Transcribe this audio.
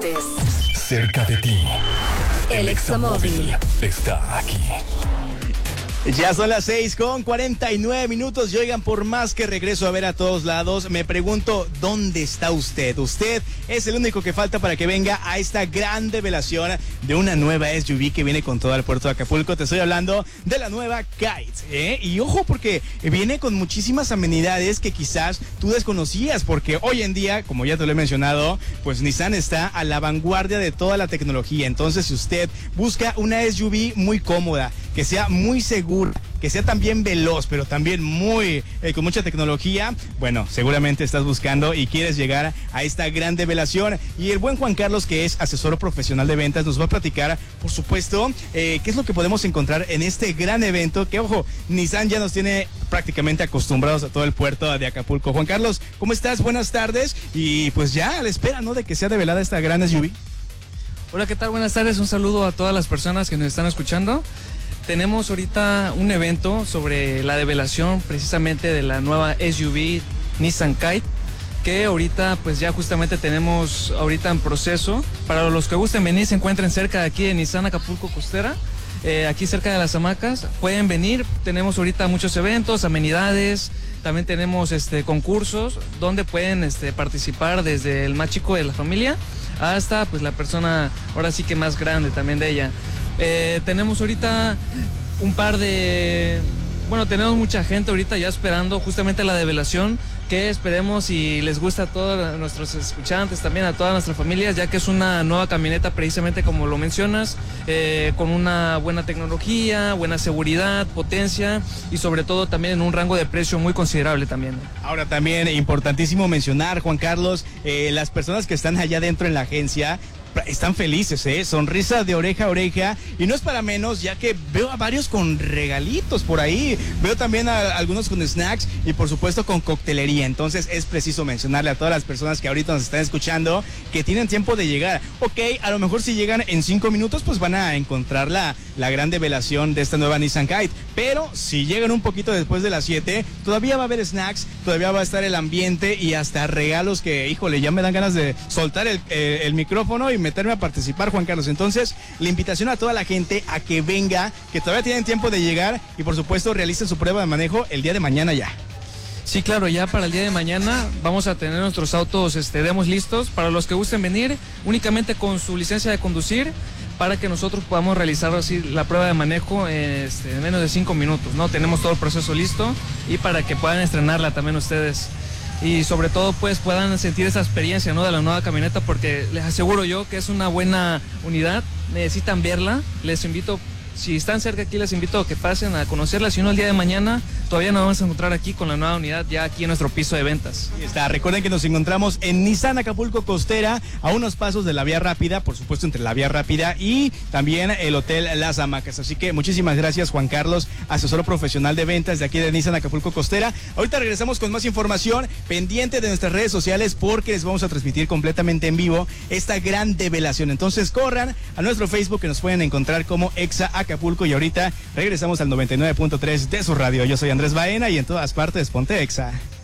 sientes. Cerca de ti. El Examóvil está aquí. Ya son las 6:49 y oigan, por más que regreso a ver a todos lados, me pregunto, ¿dónde está usted? Usted es el único que falta para que venga a esta gran revelación de una nueva SUV que viene con todo el puerto de Acapulco. Te estoy hablando de la nueva Kite, ¿eh? Y ojo, porque viene con muchísimas amenidades que quizás tú desconocías, porque hoy en día, como ya te lo he mencionado, pues Nissan está a la vanguardia de toda la tecnología. Entonces, si usted busca una SUV muy cómoda, que sea muy segura, que sea también veloz, pero también muy con mucha tecnología, bueno, seguramente estás buscando y quieres llegar a esta gran revelación. Y el buen Juan Carlos, que es asesor profesional de ventas, nos va a platicar, por supuesto, qué es lo que podemos encontrar en este gran evento, que ojo, Nissan ya nos tiene prácticamente acostumbrados a todo el puerto de Acapulco. Juan Carlos, ¿cómo estás? Buenas tardes, y pues ya a la espera, ¿no?, de que sea revelada esta gran SUV. Hola, ¿qué tal? Buenas tardes, un saludo a todas las personas que nos están escuchando. Tenemos ahorita un evento sobre la revelación precisamente de la nueva SUV Nissan Kite, que ahorita pues ya justamente tenemos ahorita en proceso. Para los que gusten venir, se encuentren cerca de aquí de Nissan Acapulco Costera, aquí cerca de las hamacas, pueden venir. Tenemos ahorita muchos eventos, amenidades, también tenemos concursos donde pueden participar desde el más chico de la familia hasta pues la persona ahora sí que más grande también de ella. Tenemos ahorita tenemos mucha gente ahorita ya esperando justamente la revelación, que esperemos y les gusta a todos nuestros escuchantes, también a todas nuestras familias, ya que es una nueva camioneta precisamente como lo mencionas, con una buena tecnología, buena seguridad, potencia y sobre todo también en un rango de precio muy considerable también. Ahora también importantísimo mencionar, Juan Carlos, las personas que están allá dentro en la agencia están felices, sonrisa de oreja a oreja, y no es para menos, ya que veo a varios con regalitos por ahí, veo también a algunos con snacks y por supuesto con coctelería. Entonces es preciso mencionarle a todas las personas que ahorita nos están escuchando que tienen tiempo de llegar. Ok, a lo mejor si llegan en 5 minutos pues van a encontrar la gran revelación de esta nueva Nissan Kite, pero si llegan un poquito después de las 7, todavía va a haber snacks, todavía va a estar el ambiente y hasta regalos que, híjole, ya me dan ganas de soltar el micrófono y meterme a participar, Juan Carlos. Entonces, la invitación a toda la gente a que venga, que todavía tienen tiempo de llegar y por supuesto realicen su prueba de manejo el día de mañana ya. Sí, claro, ya para el día de mañana vamos a tener nuestros autos demos listos para los que gusten venir únicamente con su licencia de conducir, para que nosotros podamos realizar así la prueba de manejo en menos de 5 minutos, ¿no? Tenemos todo el proceso listo y para que puedan estrenarla también ustedes. Y sobre todo pues puedan sentir esa experiencia, ¿no?, de la nueva camioneta, porque les aseguro yo que es una buena unidad, necesitan verla. Les invito, si están cerca aquí, les invito a que pasen a conocerla. Si no, el día de mañana todavía nos vamos a encontrar aquí con la nueva unidad ya aquí en nuestro piso de ventas. Ahí está, recuerden que nos encontramos en Nissan Acapulco Costera, a unos pasos de la vía rápida, por supuesto entre la vía rápida y también el Hotel Las Hamacas. Así que muchísimas gracias, Juan Carlos, asesor profesional de ventas de aquí de Nissan Acapulco Costera. Ahorita regresamos con más información, pendiente de nuestras redes sociales, porque les vamos a transmitir completamente en vivo esta gran revelación. Entonces corran a nuestro Facebook, que nos pueden encontrar como Exa Acapulco, y ahorita regresamos al 99.3 de su radio. Yo soy Andrés Baena y en todas partes ponte Exa.